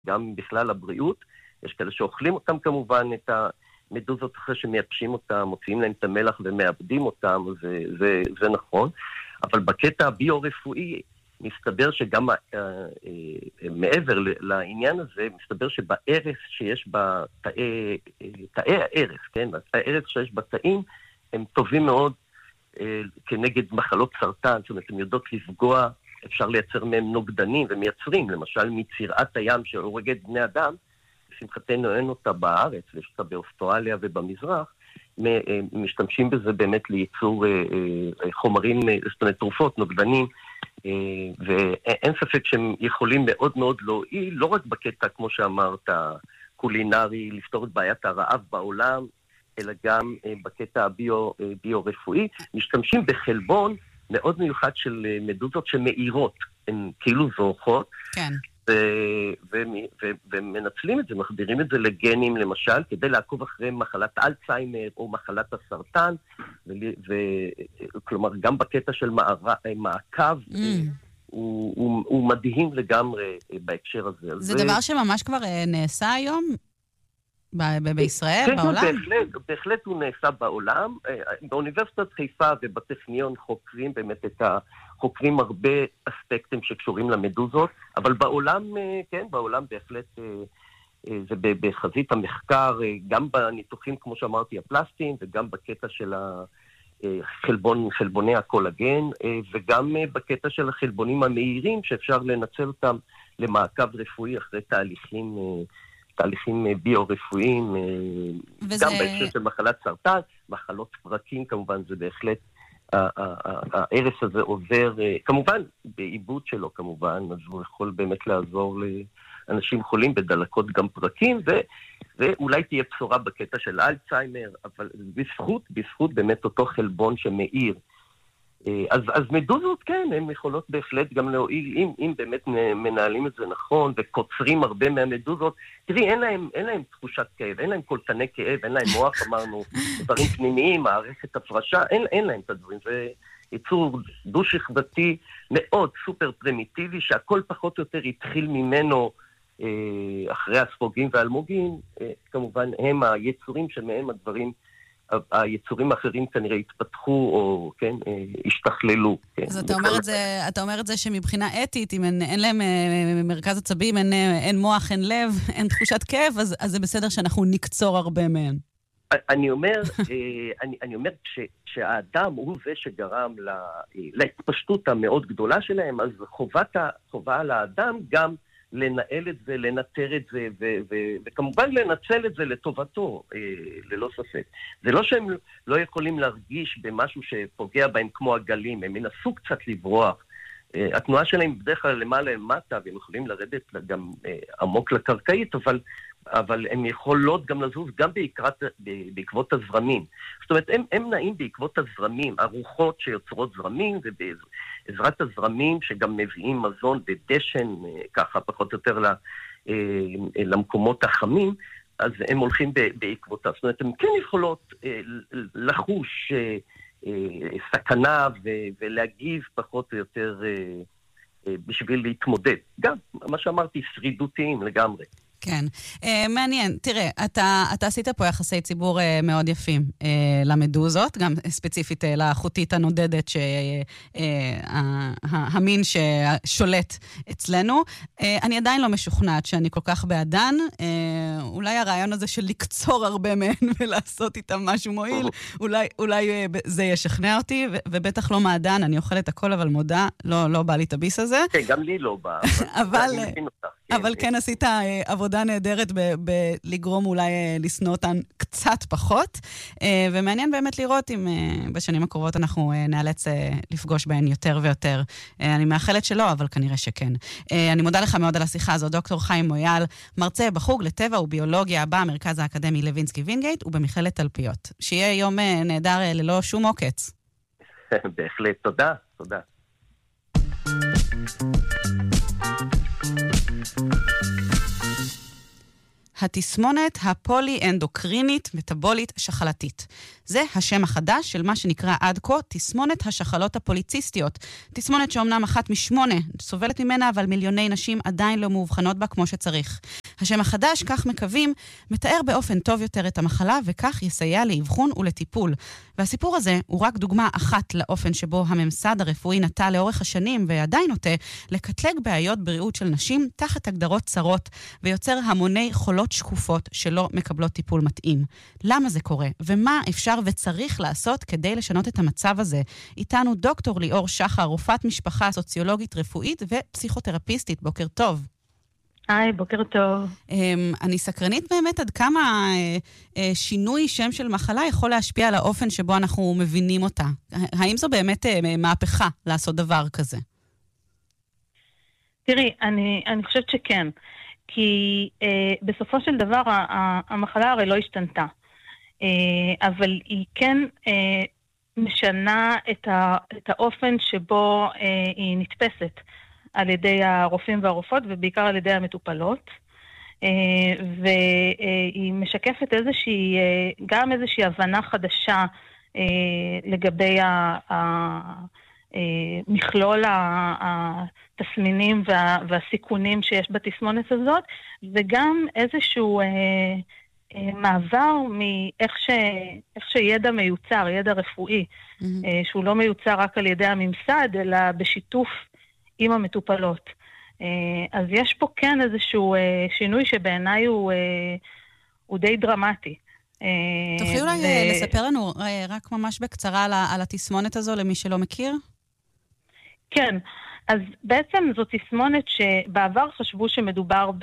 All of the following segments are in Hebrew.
גם בכלל הבריאות. יש כאלה שאוכלים אותם כמובן, את המדוזות אחרי שמייבשים אותם, מוציאים להם את המלח ומאבדים אותם, זה נכון. אבל בקטע הביו-רפואי, מסתבר שגם מעבר לעניין הזה, מסתבר שבארץ שיש בה תאי הארץ, כן? הארץ שיש בתאים, הם טובים מאוד כנגד מחלות סרטן, זאת אומרת, הם יודעות לפגוע, אפשר לייצר מהם נוגדנים ומייצרים, למשל מצירת הים שהורגת בני אדם, לשמחתנו אין אותה בארץ, יש אותה באוסטרליה ובמזרח, משתמשים בזה באמת לייצור חומרים, זאת אומרת, תרופות, נוגדנים, ואין ספק שהם יכולים מאוד מאוד להועיל, לא רק בקטע, כמו שאמרת, קולינרי, לפתור את בעיית הרעב בעולם, אלא גם בקטע הביו-רפואי, משתמשים בחלבון מאוד מיוחד של מדוזות שמאירות, הן כאילו זורחות, כן. ומנצלים את זה, מחדירים את זה לגנים למשל, כדי לעקוב אחרי מחלת אלצהיימר או מחלת הסרטן, כלומר גם בקטע של מעקב, הוא מדהים לגמרי בהקשר הזה. זה דבר שממש כבר נעשה היום? בישראל, בעולם? כן, בהחלט הוא נעשה בעולם. באוניברסיטת חיפה ובטכניון חוקרים באמת חוקרים הרבה אספקטים שקשורים למדוזות, אבל בעולם, כן, בעולם בהחלט זה בחזית המחקר, גם בניתוחים, כמו שאמרתי, הפלסטיים, וגם בקטע של חלבוני הקולגן, וגם בקטע של החלבונים המהירים, שאפשר לנצל אותם למעקב רפואי אחרי תהליכים ביו-רפואיים, גם בהקשר של מחלת סרטן, מחלות פרקים כמובן, זה בהחלט, הערס הזה עובר, כמובן, בעיבוד שלו כמובן, אז הוא יכול באמת לעזור לאנשים חולים בדלקות גם פרקים, ואולי תהיה בשורה בקטע של אלצהיימר, אבל בזכות באמת אותו חלבון שמאיר. אז מדוזות, כן, הן יכולות בהחלט גם להועיל, אם באמת מנהלים את זה נכון, וקוצרים הרבה מהמדוזות. תראי, אין להם תחושת כאב, אין להם קולטני כאב, אין להם מוח, אמרנו, דברים פנימיים, מערכת הפרשה, אין להם את הדברים. זה ייצור דו-שכבתי מאוד סופר פרימיטיבי, שהכל פחות או יותר התחיל ממנו אחרי הספוגים והאלמוגים, כמובן הם היצורים שמהם הדברים, היצורים האחרים כנראה התפתחו או כן, השתכללו. כן. אז אתה אומר את זה שמבחינה אתית, אם אין להם מרכז עצבים, אין מוח, אין לב, אין תחושת כאב, אז זה בסדר שאנחנו נקצור הרבה מהם. אני אומר שהאדם הוא זה שגרם להתפשטות המאוד גדולה שלהם, אז חובה על האדם גם לנהל את זה, לנטר את זה, וכמובן לנצל את זה לטובתו, ללא ספק. זה לא שהם לא יכולים להרגיש במשהו שפוגע בהם כמו הגלים, הם ינסו קצת לברוח. התנועה שלהם בדרך כלל למעלה למטה, והם יכולים לרדת גם עמוק לקרקעית, אבל הם יכולות גם לזוז גם בעקבות הזרמים. זאת אומרת, הם נעים בעקבות הזרמים, הרוחות שיוצרות זרמים, ובעזרת הזרמים שגם מביאים מזון ודשן, ככה פחות או יותר למקומות החמים, אז הם הולכים בעקבותם. זאת אומרת, הם כן יכולות לחוש סכנה ולהגיב פחות או יותר בשביל להתמודד. גם, מה שאמרתי, שרידותיים לגמרי. כן, מעניין. תראה, אתה עשית פה יחסי ציבור מאוד יפים למדוזות, גם ספציפית לחוטית הנודדת המין ששולט אצלנו. אני עדיין לא משוכנעת שאני כל כך בעדן. אולי הרעיון הזה של לקצור הרבה מהן ולעשות איתם משהו מועיל, אולי זה ישכנע אותי, ובטח לא מעדן, אני אוכלת הכל, אבל מודה, לא בא לי את הביס הזה. כן, גם לי לא בא. אבל כן עשית עבודה נהדרת בלגרום אולי לשנוא אותן קצת פחות, ומעניין באמת לראות אם בשנים הקרובות אנחנו נאלץ לפגוש בהן יותר ויותר. אני מאחלת שלא, אבל כנראה שכן. אני מודה לך מאוד על השיחה הזו, דוקטור חיים מויאל, מרצה בחוג לטבע וביולוגיה במרכז האקדמי לוינסקי וינגייט ובמכללת תלפיות. שיהיה יום נהדר ללא שום עוקץ. בהחלט, תודה. התסמונת הפולי-אנדוקרינית מטבולית שחלתית. זה השם החדש של מה שנקרא עד כה תסמונת השחלות הפוליציסטיות. תסמונת שאומנם אחת משמונה סובלת ממנה, אבל מיליוני נשים עדיין לא מאובחנות בה כמו שצריך. השם החדש, כך מקווים, מתאר באופן טוב יותר את המחלה, וכך יסייע לאבחון ולטיפול. והסיפור הזה הוא רק דוגמה אחת לאופן שבו הממסד הרפואי נטה לאורך השנים, ועדיין נוטה, לקטלג בעיות בריאות של נשים תחת הגדרות צרות, ויוצר המוני חולות שקופות שלא מקבלות טיפול מתאים. למה זה קורה? ומה אפשר וצריך לעשות כדי לשנות את המצב הזה? איתנו דוקטור ליאור שחר, רופאת משפחה, סוציולוגית רפואית ופסיכותרפיסטית. בוקר טוב. היי, בוקר טוב. אני סקרנית באמת עד כמה שינוי שם של מחלה יכול להשפיע על האופן שבו אנחנו מבינים אותה. האם זו באמת מהפכה לעשות דבר כזה? תראי, אני חושבת שכן. כי בסופו של דבר המחלה הרי לא השתנתה. אבל היא כן משנה את האופן שבו היא נתפסת על ידי הרופאים והרופאות, ובעיקר על ידי המטופלות. והיא משקפת גם איזושהי הבנה חדשה לגבי מכלול התסמינים והסיכונים שיש בתסמונת הזאת, וגם איזשהו מעבר מאיך שידע מיוצר, ידע רפואי, שהוא לא מיוצר רק על ידי הממסד, אלא בשיתוף עם המטופלות. אז יש פה כן איזשהו שינוי שבעיניי הוא די דרמטי. תוכלי אולי לספר לנו רק ממש בקצרה על התסמונת הזו למי שלא מכיר? כן, אז בעצם זו תסמונת שבעבר חשבו שמדובר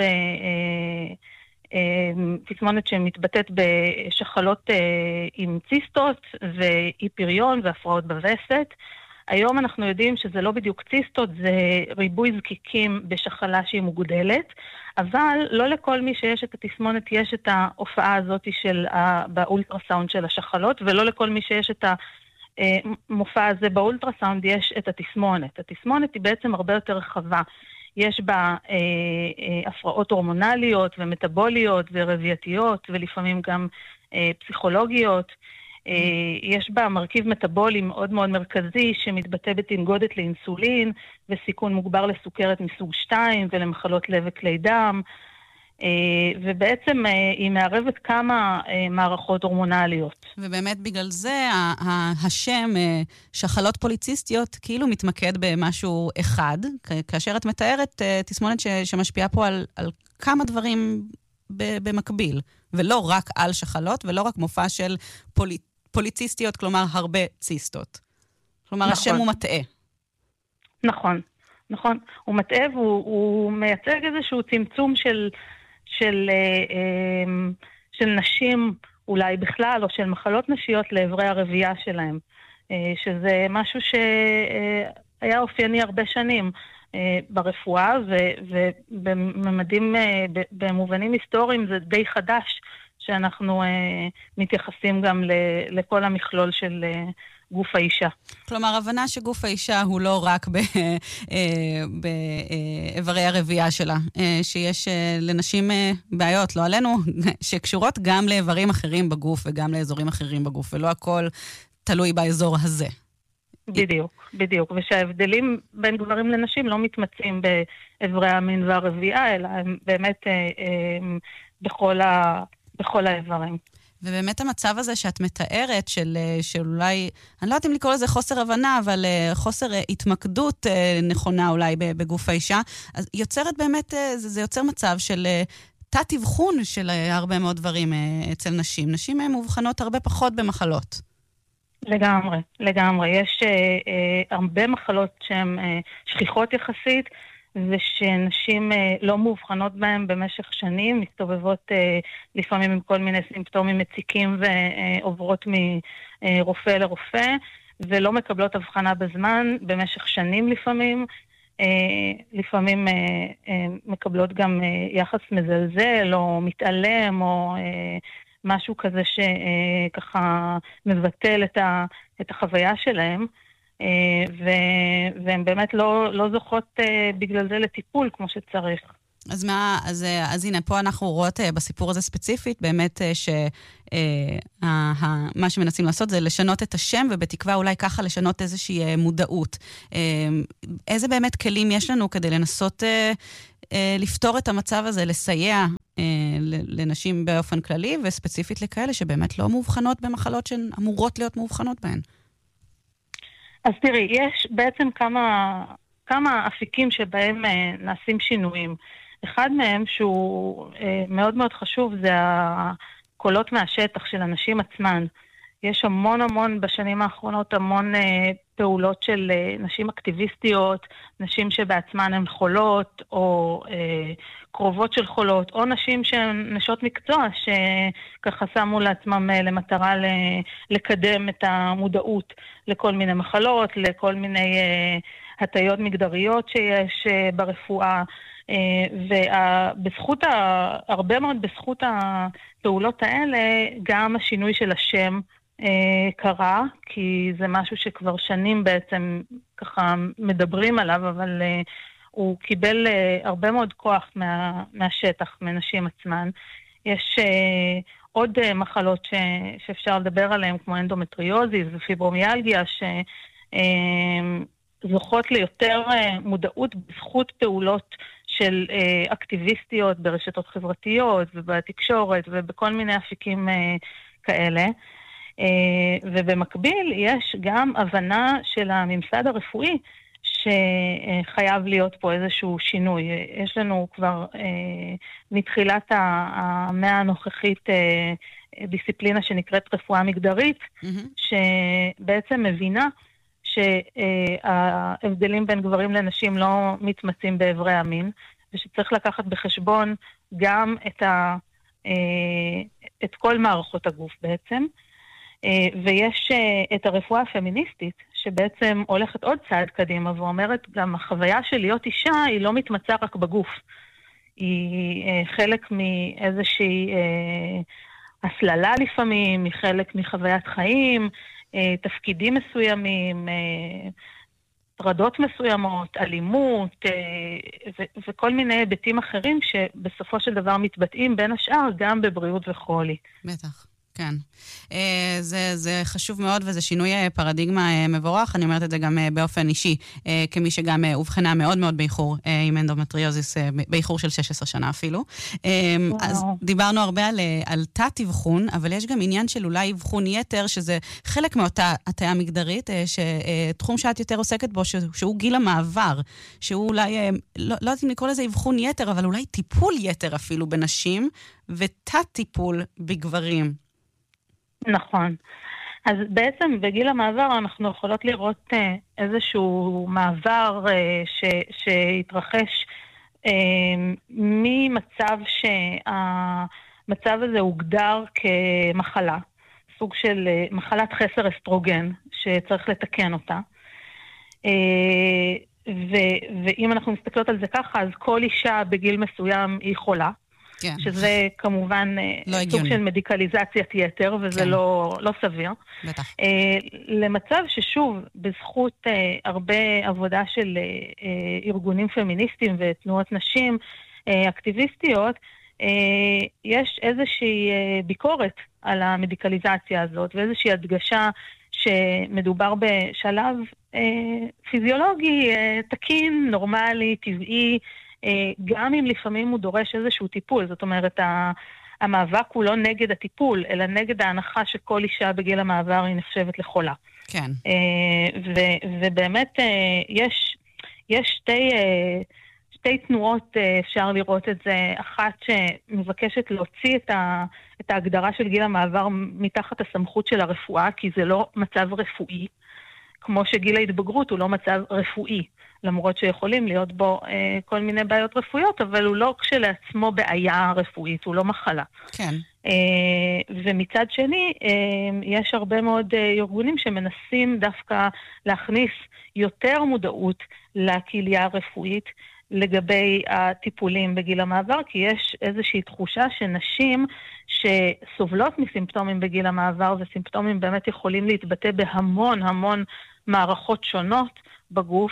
תסמונת שמתבטאת בשחלות עם ציסטות ואי פריון והפרעות בווסת. היום אנחנו יודעים שזה לא בדיוק ציסטות, זה ריבוי זקיקים בשחלה שהיא מוגדלת, אבל לא לכל מי שיש את התסמונת יש את ההופעה הזאת באולטרסאונד של השחלות, ולא לכל מי שיש את המופע הזה באולטרסאונד יש את התסמונת. התסמונת היא בעצם הרבה יותר רחבה. יש בה הפרעות הורמונליות ומטבוליות ורבייתיות ולפעמים גם פסיכולוגיות. יש בה מרכיב מטבולי מאוד מאוד מרכזי שמתבטא בתנגודת לאינסולין וסיכון מוגבר לסוכרת מסוג 2 ולמחלות לב וכלי דם. ובעצם היא מערבת כמה מערכות הורמונליות. ובאמת בגלל זה השם שחלות פוליציסטיות כאילו מתמקד במשהו אחד, כאשר את מתארת תסמונת שמשפיעה פה על כמה דברים במקביל, ולא רק על שחלות, ולא רק מופע של פוליציסטיות, כלומר הרבה ציסטות. כלומר נכון. השם הוא מטעה. נכון, נכון. הוא מטעה והוא מייצג איזשהו צמצום של נשים אולי בכלל, או של מחלות נשיות לעברי הרבייה שלהם, שזה משהו שהיה אופייני הרבה שנים ברפואה, ובממדים, במובנים היסטוריים זה די חדש, שאנחנו מתייחסים גם לכל המכלול של גוף האישה. כלומר, הבנה שגוף האישה הוא לא רק באיברי הרבייה שלה, שיש לנשים בעיות, לא עלינו, שקשורות גם לאיברים אחרים בגוף וגם לאזורים אחרים בגוף, ולא הכל תלוי באזור הזה. בדיוק, בדיוק. ושההבדלים בין גברים לנשים לא מתמצאים באיברי המין והרבייה, אלא הם באמת בכל האיברים. ובאמת המצב הזה שאת מתארת של אולי, אני לא יודעת אם לקרוא לזה חוסר הבנה, אבל חוסר התמקדות נכונה אולי בגוף האישה, אז יוצרת באמת, זה יוצר מצב של תת אבחון של הרבה מאוד דברים אצל נשים. נשים מאובחנות הרבה פחות במחלות. לגמרי, לגמרי. יש הרבה מחלות שהן שכיחות יחסית, ושנשים לא מאובחנות בהן במשך שנים, מסתובבות לפעמים עם כל מיני סימפטומים מציקים ועוברות מרופא לרופא, ולא מקבלות הבחנה בזמן במשך שנים לפעמים. לפעמים מקבלות גם יחס מזלזל או מתעלם או משהו כזה שככה מבטל את החוויה שלהם. והן באמת לא זוכות בגלל זה לטיפול כמו שצריך. אז הנה, פה אנחנו רואות בסיפור הזה ספציפית, באמת מה שמנסים לעשות זה לשנות את השם, ובתקווה אולי ככה לשנות איזושהי מודעות. איזה באמת כלים יש לנו כדי לנסות לפתור את המצב הזה, לסייע לנשים באופן כללי, וספציפית לכאלה שבאמת לא מאובחנות במחלות שהן אמורות להיות מאובחנות בהן? אז תראי, יש בעצם כמה אפיקים שבהם נעשים שינויים. אחד מהם שהוא מאוד מאוד חשוב זה הקולות מהשטח של אנשים עצמן. יש המון בשנים האחרונות המון פעולות של נשים אקטיביסטיות, נשים שבעצמן הן חולות או קרובות של חולות, או נשים שהן נשות מקצוע שככה שמו לעצמם למטרה לקדם את המודעות לכל מיני מחלות, לכל מיני הטיות מגדריות שיש ברפואה, ובזכות הרבה מאוד בזכות הפעולות האלה גם השינוי של השם קרה, כי זה משהו שכבר שנים בעצם ככה מדברים עליו, אבל הוא קיבל הרבה מאוד כוח מהשטח, מנשים עצמן. יש עוד מחלות שאפשר לדבר עליהן, כמו אנדומטריוזיס ופיברומיאלגיה, שזוכות ליותר מודעות בזכות פעולות של אקטיביסטיות ברשתות חברתיות ובתקשורת ובכל מיני אפיקים כאלה. ובמקביל יש גם הבנה של הממסד הרפואי שחייב להיות פה איזשהו שינוי. יש לנו כבר מתחילת המאה הנוכחית דיסציפלינה שנקראת רפואה מגדרית, שבעצם מבינה שההבדלים בין גברים לנשים לא מתמצים בעברי המין, ושצריך לקחת בחשבון גם את כל מערכות הגוף בעצם. ויש את הרפואה הפמיניסטית, שבעצם הולכת עוד צעד קדימה, ואומרת גם החוויה של להיות אישה היא לא מתמצה רק בגוף. היא חלק מאיזושהי הסללה לפעמים, היא חלק מחוויית חיים, תפקידים מסוימים, טרדות מסוימות, אלימות, וכל מיני היבטים אחרים שבסופו של דבר מתבטאים בין השאר גם בבריאות וחולי. בטח. כן. זה חשוב מאוד, וזה שינוי פרדיגמה מבורך. אני אומרת את זה גם באופן אישי, כמי שגם הובחנה מאוד מאוד באיחור עם אנדומטריוזיס, באיחור של 16 שנה אפילו. אז דיברנו הרבה על תת-אבחון, אבל יש גם עניין של אולי אבחון יתר, שזה חלק מאותה הטיה מגדרית, שתחום שאת יותר עוסקת בו, שהוא גיל המעבר, שהוא אולי, לא יודעת אם לקרוא לזה אבחון יתר, אבל אולי טיפול יתר אפילו בנשים, ותת-טיפול בגברים. נכון. אז בעצם בגיל המעבר אנחנו יכולות לראות איזשהו מעבר שהתרחש ממצב שהמצב הזה הוגדר כמחלה, סוג של מחלת חסר אסטרוגן שצריך לתקן אותה. ואם אנחנו מסתכלות על זה ככה, אז כל אישה בגיל מסוים היא חולה. כן. שזה כמובן סוג של מדיקליזציית יתר, וזה כן. לא סביר. בטח. למצב ששוב, בזכות הרבה עבודה של ארגונים פמיניסטיים ותנועות נשים אקטיביסטיות, יש איזושהי ביקורת על המדיקליזציה הזאת, ואיזושהי הדגשה שמדובר בשלב פיזיולוגי, תקין, נורמלי, טבעי, גם אם לפעמים הוא דורש איזשהו טיפול. זאת אומרת, המאבק הוא לא נגד הטיפול, אלא נגד ההנחה שכל אישה בגיל המעבר היא נחשבת לחולה. כן. ובאמת יש שתי תנועות, אפשר לראות את זה. אחת שמבקשת להוציא את ההגדרה של גיל המעבר מתחת הסמכות של הרפואה, כי זה לא מצב רפואי, כמו שגיל ההתבגרות הוא לא מצב רפואי. למרות שיכולים להיות בו כל מיני בעיות רפואיות, אבל הוא לא כשלעצמו בעיה רפואית, הוא לא מחלה. כן. ומצד שני, יש הרבה מאוד ארגונים שמנסים דווקא להכניס יותר מודעות לקהילה הרפואית לגבי הטיפולים בגיל המעבר, כי יש איזושהי תחושה שנשים שסובלות מסימפטומים בגיל המעבר, וסימפטומים באמת יכולים להתבטא בהמון מערכות שונות בגוף,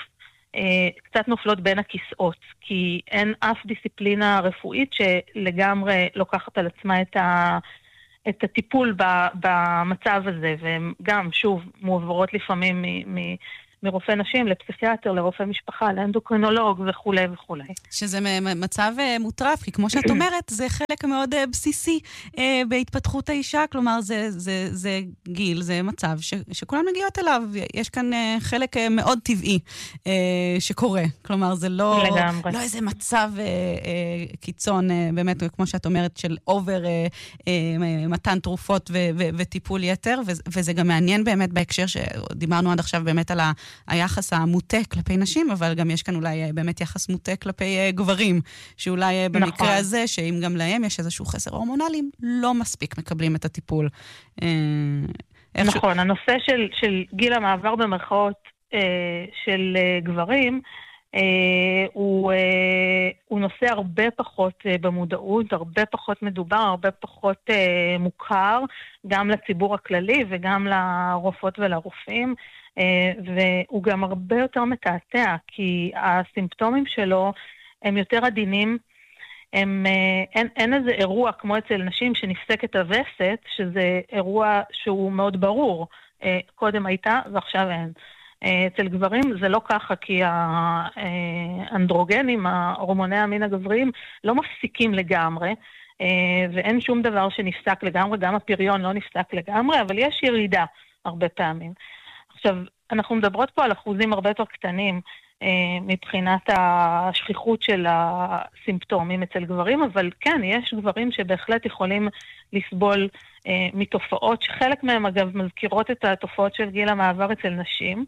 קצת נופלות בין הכיסאות, כי אין אף דיסציפלינה רפואית שלגמרי לוקחת על עצמה את הטיפול במצב הזה, והן גם, שוב, מועברות לפעמים מרופא נשים לפסיכיאטר, לרופא משפחה, לאנדוקרינולוג וכו' וכו'. שזה מצב מוטרף, כי כמו שאת אומרת, זה חלק מאוד בסיסי בהתפתחות האישה, כלומר, זה גיל, זה מצב שכולן מגיעות אליו. יש כאן חלק מאוד טבעי שקורה. כלומר, זה לא איזה מצב קיצון, באמת, כמו שאת אומרת, של אובר מתן תרופות וטיפול יתר, וזה גם מעניין באמת בהקשר שדיברנו עד עכשיו באמת על היחס המוטה כלפי נשים, אבל גם יש כאן אולי באמת יחס מוטה כלפי גברים, שאולי במקרה הזה, שאם גם להם יש איזשהו חסר הורמונלי, לא מספיק מקבלים את הטיפול. נכון, הנושא של גיל המעבר במרכאות של גברים, הוא נושא הרבה פחות במודעות, הרבה פחות מדובר, הרבה פחות מוכר, גם לציבור הכללי וגם לרופאות ולרופאים, והוא גם הרבה יותר מתעתע, כי הסימפטומים שלו הם יותר עדינים, אין איזה אירוע כמו אצל נשים שנפסקת הווסת, שזה אירוע שהוא מאוד ברור, קודם הייתה ועכשיו אין. אצל גברים זה לא ככה, כי האנדרוגנים, ההורמוני המין הגבריים, לא מפסיקים לגמרי, ואין שום דבר שנפסק לגמרי, גם הפריון לא נפסק לגמרי, אבל יש ירידה הרבה פעמים. עכשיו, אנחנו מדברות פה על אחוזים הרבה יותר קטנים מבחינת השכיחות של הסימפטומים אצל גברים, אבל כן, יש גברים שבהחלט יכולים לסבול מתופעות, שחלק מהם אגב מזכירות את התופעות של גיל המעבר אצל נשים,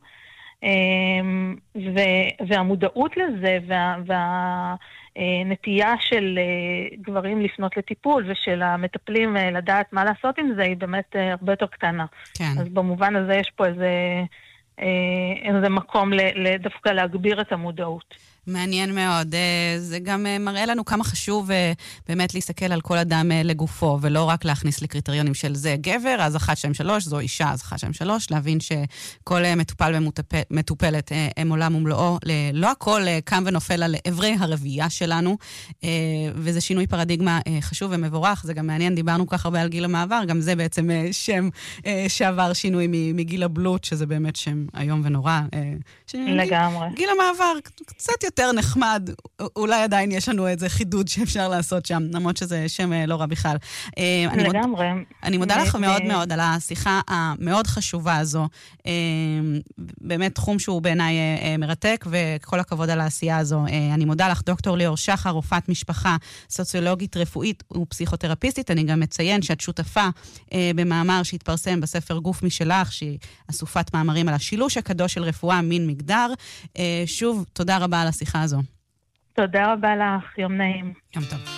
והמודעות לזה והנטייה של גברים לפנות לטיפול ושל המטפלים לדעת מה לעשות עם זה היא באמת הרבה יותר קטנה. כן. אז במובן הזה יש פה איזה מקום דווקא להגביר את המודעות. מעניין מאוד. זה גם מראה לנו כמה חשוב באמת להסתכל על כל אדם לגופו, ולא רק להכניס לקריטריונים של זה גבר, אז 1, 2, 3, זו אישה, אז 1, 2, 3, להבין שכל מטופל ומטופלת הם עולם ומלואו, לא הכל קם ונופל על עברי הרבייה שלנו, וזה שינוי פרדיגמה חשוב ומבורך. זה גם מעניין, דיברנו כך הרבה על גיל המעבר, גם זה בעצם שם שעבר שינוי מגיל הבלוט, שזה באמת שם היום ונורא. לגמרי. גיל המעבר קצת יותר נחמד, אולי עדיין יש לנו איזה חידוד שאפשר לעשות שם, למרות שזה שם לא רע בכלל. לגמרי. אני מודה לך מאוד מאוד על השיחה המאוד חשובה הזו. באמת תחום שהוא בעיניי מרתק, וכל הכבוד על העשייה הזו. אני מודה לך, דוקטור ליאור שחר, רופאת משפחה, סוציולוגית רפואית ופסיכותרפיסטית. אני גם מציין שאת שותפה במאמר שהתפרסם בספר גוף משלך, שהיא אסופת מאמרים על השילוש הקדוש של רפואה, מין מגדר. שוב, תודה רבה על השיחה הזו. תודה רבה לך, יום נעים. יום טוב.